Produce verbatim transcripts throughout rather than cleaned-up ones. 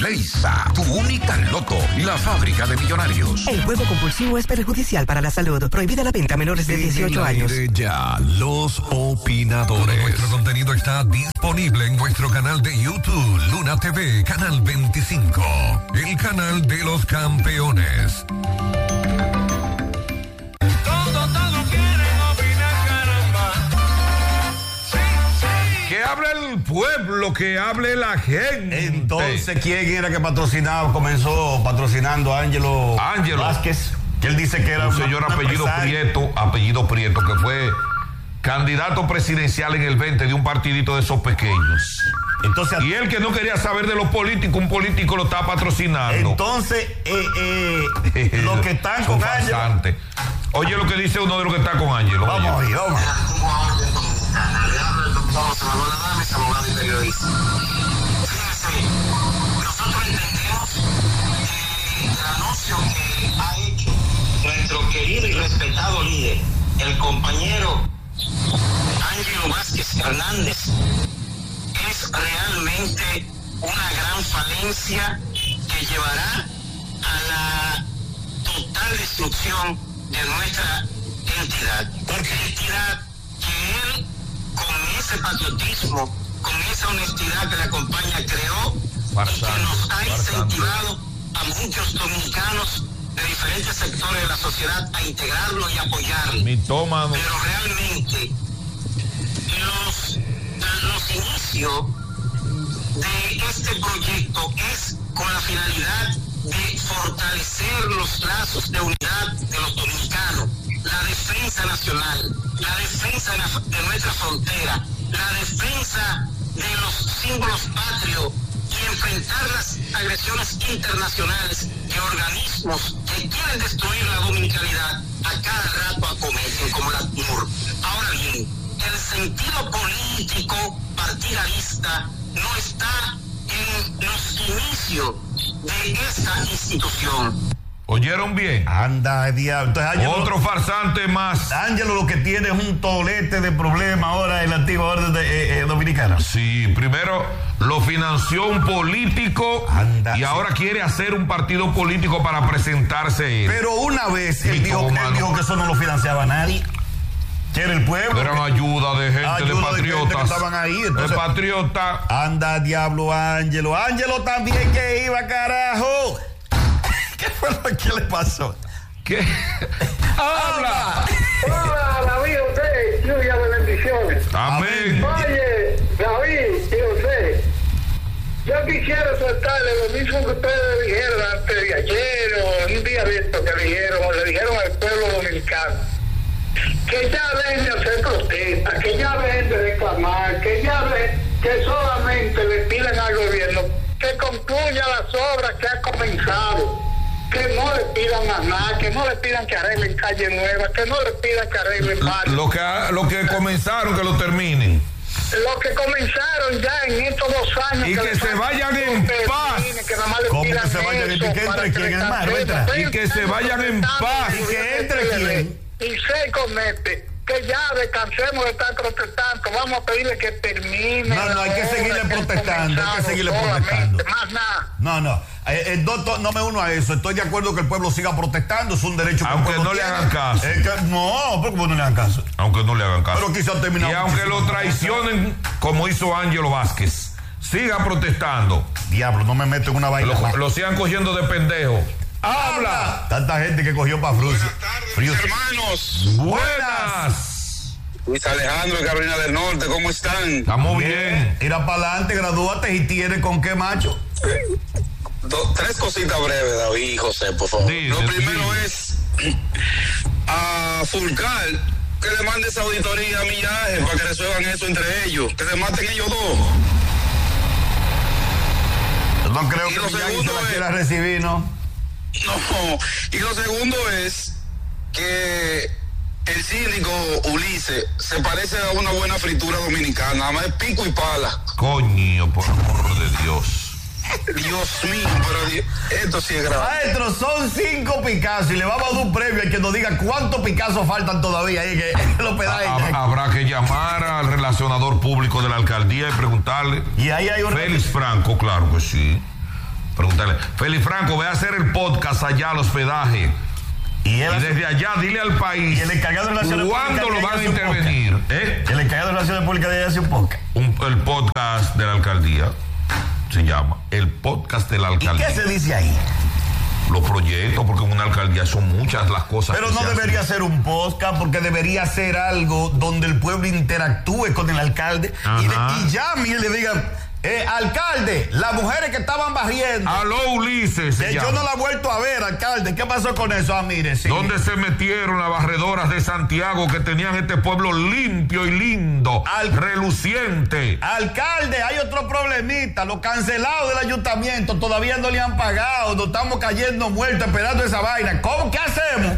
Leisa, tu única loto, la fábrica de millonarios. El juego compulsivo es perjudicial para la salud. Prohibida la venta a menores de dieciocho años. Ya, los opinadores. Todo nuestro contenido está disponible en nuestro canal de YouTube, Luna T V, canal veinticinco, el canal de los campeones. Que hable el pueblo, que hable la gente. Entonces, ¿quién era que patrocinaba, comenzó patrocinando a Ángelo Vázquez? Que él dice que era un señor un apellido empresario. Prieto, apellido Prieto, que fue candidato presidencial en el veinte de un partidito de esos pequeños. Entonces, y él que no quería saber de los políticos, un político lo está patrocinando. Entonces, eh, eh, los que están con Ángelo. Oye lo que dice uno de los que está con Ángelo. Vamos, oye, vamos. Vamos, abogada dama, es abogado y periodista. Fíjense, nosotros entendemos que el anuncio que ha hecho nuestro querido y respetado líder, el compañero Ángelo Vázquez Hernández, es realmente una gran falencia que llevará a la total destrucción de nuestra entidad. Porque entidad que él, con ese patriotismo, con esa honestidad que la compañía creó, bastante, y que nos ha incentivado a muchos dominicanos de diferentes sectores de la sociedad a integrarlo y apoyarlo. Mitómano. Pero realmente los, los inicios de este proyecto es con la finalidad de fortalecer los lazos de unidad de los dominicanos, la defensa nacional, la defensa de nuestra frontera, la defensa de los símbolos patrios y enfrentar las agresiones internacionales de organismos que quieren destruir la dominicanidad a cada rato acometen, como la T N U R. Ahora bien, el sentido político partidista no está en los inicios de esta institución. ¿Oyeron bien? Anda, diablo. Entonces, Ángelo, otro farsante más. Ángelo lo que tiene es un tolete de problema ahora en la antigua orden de, eh, eh, dominicana. Sí, primero lo financió un político. Anda, y ahora sí. quiere hacer un partido político para presentarse él. Pero una vez él dijo, él dijo que eso no lo financiaba nadie. Que era el pueblo. Eran ayuda de gente, ayuda de patriotas. De gente que estaban ahí. Entonces, de patriota. Anda, diablo, Ángelo. Ángelo también que iba, carajo. ¿Qué fue lo que le pasó? ¿Qué? ¡Habla! Hola, David, usted, lluvia de bendiciones. Amén. Oye, David, y usted, yo quisiera soltarle lo mismo que ustedes dijeron antes de ayer o un día de esto que dijeron, o le dijeron al pueblo dominicano, que ya ven de hacer protesta, que ya ven de reclamar, que ya ven que solamente le pidan al gobierno que concluya las obras que ha comenzado. Que no le pidan más nada, que no le pidan que arreglen calle nueva, que no le pidan que arreglen barrios. Lo que, lo que comenzaron, que lo terminen. Lo que comenzaron ya en estos dos años. Y que, que se vayan en paz. Que nada más le ¿Cómo pidan que se vayan? eso, ¿Y que entre quién, hermano? Y que se vayan en paz. ¿Y que entre quién? Y se conecte. Que ya descansemos de estar protestando, vamos a pedirle que termine. No, no, hay que seguirle protestando, hay que seguirle protestando. Más nada. No, no, eh, eh, doctor, no me uno a eso, estoy de acuerdo que el pueblo siga protestando, es un derecho que aunque el pueblo no tiene. le hagan caso. Eh, que, no, pero ¿cómo no le hagan caso? Aunque no le hagan caso. Pero quizás terminado. Y aunque lo traicionen, como hizo Ángelo Vázquez, siga protestando. Diablo, no me meto en una vaina. Lo, lo sigan cogiendo de pendejo. ¡Habla! Tanta gente que cogió para Frucia. Buenas tardes, hermanos. Buenas. Luis Alejandro de Carolina del Norte, ¿cómo están? Estamos bien. Mira para adelante, gradúate y tienes con qué macho. Do, tres cositas breves, David y José, por favor. Dice, Lo primero dice. es a Fulcal que le mande esa auditoría a Millaje para que resuelvan eso entre ellos, que se maten ellos dos. No creo y que Millaje se la es, quiera recibir, ¿no? No, y lo segundo es que el síndico Ulises se parece a una buena fritura dominicana, nada más es pico y pala. Coño, por amor de Dios. Dios mío, pero Dios, esto sí es grave. Maestro, son cinco Picasso y le vamos a dar un premio al que nos diga cuántos Picasso faltan todavía ahí que lo pedáis. Habrá que llamar al relacionador público de la alcaldía y preguntarle. Y ahí hay un Félix Franco, claro que sí. Pregúntale. Félix Franco, ve a hacer el podcast allá al hospedaje. Y, y desde allá, dile al país. Y el encargado de Relaciones Públicas. ¿Cuándo lo van a intervenir? ¿Eh? El encargado de Relaciones Públicas de hace un podcast. Un, el podcast de la alcaldía. Se llama. El podcast de la alcaldía. ¿Y qué se dice ahí? Los proyectos, porque en una alcaldía son muchas las cosas. Pero no debería ser un podcast, porque debería ser algo donde el pueblo interactúe con el alcalde y, le, y llame y le digan, eh, alcalde, las mujeres que estaban barriendo. Aló, Ulises. Que yo no la he vuelto a ver, alcalde. ¿Qué pasó con eso? Ah, mire, sí. ¿Dónde se metieron las barredoras de Santiago que tenían este pueblo limpio y lindo, Al... reluciente? Alcalde, hay otro problemita. Los cancelados del ayuntamiento todavía no le han pagado. Nos estamos cayendo muertos esperando esa vaina. ¿Cómo? ¿Qué hacemos?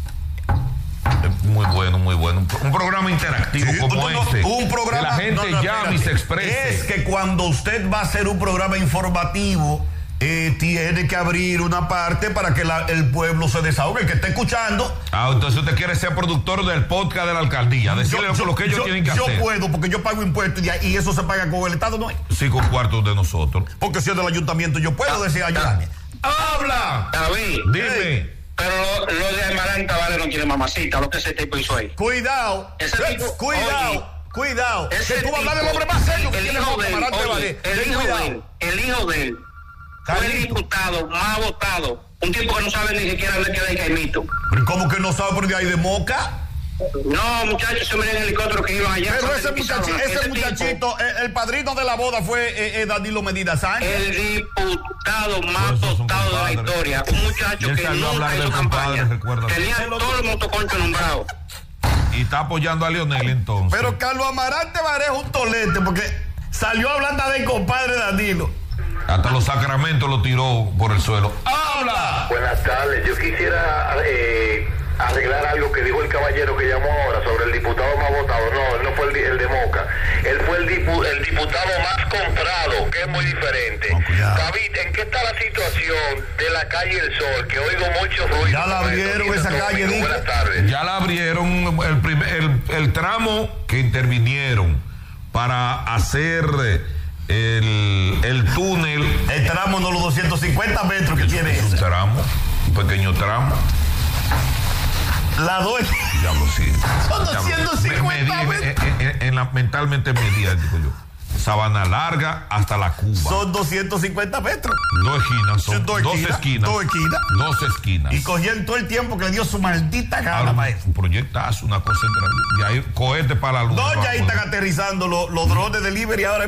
Muy bueno, muy bueno. Un programa interactivo sí, como no, este. Un programa. Que la gente no, no, llame y se exprese. Es que cuando usted va a hacer un programa informativo, eh, tiene que abrir una parte para que la, el pueblo se desahogue, el que esté escuchando. Ah, entonces usted quiere ser productor del podcast de la alcaldía. Decirle yo, yo, lo que ellos yo, tienen que yo hacer. Yo puedo, porque yo pago impuestos y, y eso se paga con el Estado, ¿no? Cinco cuartos de nosotros. Porque si es del ayuntamiento, yo puedo ah, decir, ayúdame. Ah, ¡habla! David. Dime. Pero lo, lo de Amarán Tavares no tiene mamacita, lo que ese tipo hizo ahí. Cuidado, ese tipo, cuidado, oye, cuidado. Ese que tú vas a hablar del tipo, hombre más serio que el tiene hijo de él, Amarán Tavares. El hijo de él, el hijo de él, fue el diputado más votado. Un tipo que no sabe ni siquiera dónde queda el Caimito. ¿Cómo que no sabe por de ahí de Moca? No, muchachos, se miren en helicóptero que iban allá. Pero ese muchachito, ese, ese muchachito el, el padrino de la boda fue eh, eh, Danilo Medina Sánchez. El diputado más votado de la historia. Un muchacho que nunca hizo campaña. Tenía todo el motoconcho nombrado. Y está apoyando a Leonel entonces. Pero Carlos Amarán Tavares es un tolete porque salió hablando del compadre Danilo. Hasta los sacramentos lo tiró por el suelo. ¡Habla! Buenas tardes. Yo quisiera eh, arreglar algo que dijo el caballero que llamó ahora sobre el diputado más votado. No, él no fue el, el de Moca. Él fue el, dipu, el diputado más comprado, que es muy diferente. Oh, David, ¿en qué está la situación de la calle El Sol? Que oigo mucho ruido. Ya la abrieron esa calle. Buenas tardes. Ya la abrieron el, primer, el, el tramo que intervinieron para hacer... El, el túnel. El tramo, no los doscientos cincuenta metros que tiene. Es un tramo, un pequeño tramo. La dos. Diablo, sí. Son doscientos cincuenta me, me, metros. En, en, en la, mentalmente medida, digo yo. Sabana Larga hasta la Cuba. Son doscientos cincuenta metros. Dos esquinas, son dos, dos esquinas, esquinas. Dos esquinas. Dos esquinas. Y cogieron todo el tiempo que le dio su maldita gana, ah, maestro. Un proyectazo, una cosa grande. Y ahí cohete para la luna. No, ya ahí están aterrizando los, los drones de delivery ahora.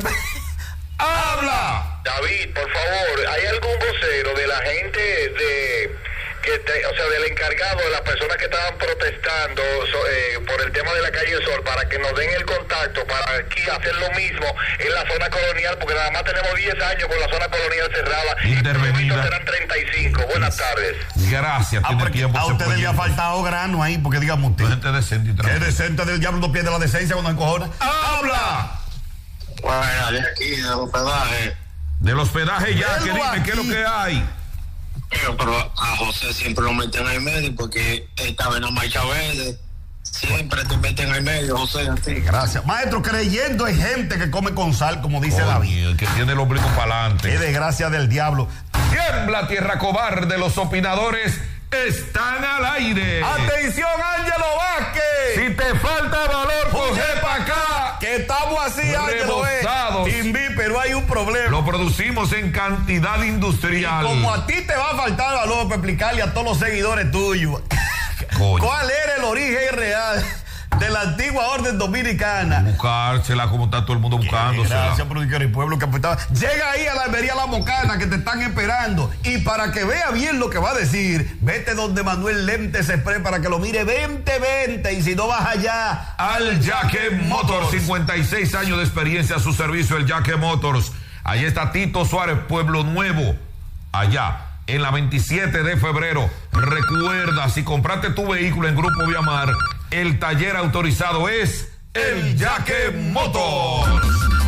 ¡Habla! David, por favor, ¿hay algún vocero de la gente de que te, o sea, del encargado de las personas que estaban protestando so, eh, por el tema de la calle Sol para que nos den el contacto para aquí hacer lo mismo en la zona colonial? Porque nada más tenemos diez años con la zona colonial cerrada intervenida. Y serán treinta y cinco. Buenas tardes. Gracias, ah, tiene tiempo. A ustedes le ha faltado grano ahí, porque digamos usted. Gente decente y tranquila. Qué decente del diablo no pierde la decencia cuando encojona. ¡Habla! Bueno, de aquí, del hospedaje. Del hospedaje ya, que dime, ¿qué es lo que hay? Pero, pero a José siempre lo meten en el medio porque estaba en la marcha verde. Siempre te meten en el medio, José. Así. Gracias. Maestro, creyendo en gente que come con sal, como dice Coño, David. Que tiene el ombligo para adelante. Qué desgracia del diablo. Tiembla, tierra cobarde, los opinadores están al aire. ¡Atención, Ángelo Vázquez! Si te falta valor, coge para acá. Que estamos así, Ángelo. Timbi, pero hay un problema. Lo producimos en cantidad industrial. Y como a ti te va a faltar valor para explicarle a todos los seguidores tuyos Coño. cuál era el origen real de la antigua orden dominicana. Buscársela como está todo el mundo buscándosela. Gracias por el pueblo que apuntaba. Llega ahí a la Almería La Mocana que te están esperando. Y para que vea bien lo que va a decir, vete donde Manuel Lentes Express para que lo mire veinte veinte. Y si no vas allá, al Yaque Motors. cincuenta y seis años de experiencia a su servicio, el Yaque Motors. Ahí está Tito Suárez, Pueblo Nuevo. Allá. En la veintisiete de febrero, recuerda, si compraste tu vehículo en Grupo Viamar, el taller autorizado es el Yaque Motors.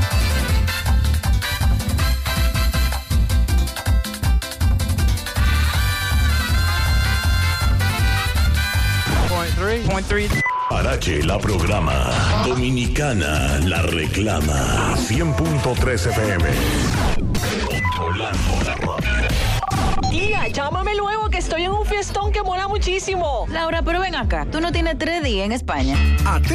Parache la programa. Dominicana la reclama. cien punto tres F M. Controlando la radio. Tía, llámame luego que estoy en un fiestón que mola muchísimo. Laura, pero ven acá, tú no tienes tres días en España. A